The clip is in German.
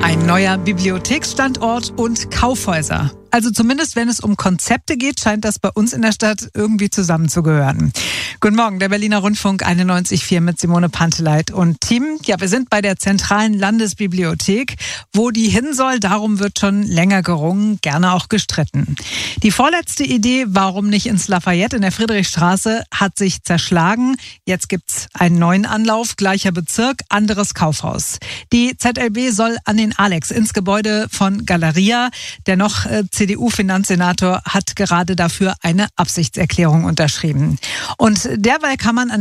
Ein neuer Bibliotheksstandort und Kaufhäuser. Also zumindest, wenn es um Konzepte geht, scheint das bei uns in der Stadt irgendwie zusammenzugehören. Guten Morgen, der Berliner Rundfunk 91.4 mit Simone Panteleit und Team. Ja, wir sind bei der zentralen Landesbibliothek. Wo die hin soll, darum wird schon länger gerungen, gerne auch gestritten. Die vorletzte Idee, warum nicht ins Lafayette in der Friedrichstraße, hat sich zerschlagen. Jetzt gibt's einen neuen Anlauf, gleicher Bezirk, anderes Kaufhaus. Die ZLB soll an den Alex ins Gebäude von Galeria. Der noch CDU-Finanzsenator hat gerade dafür eine Absichtserklärung unterschrieben. Und derweil kann man an